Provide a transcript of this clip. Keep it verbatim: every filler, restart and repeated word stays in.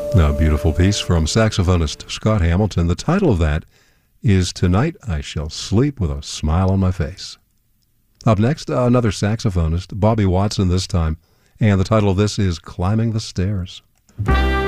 A beautiful piece from saxophonist Scott Hamilton. The title of that is Tonight I Shall Sleep with a Smile on My Face. Up next, uh, another saxophonist, Bobby Watson this time, and the title of this is Climbing the Stairs.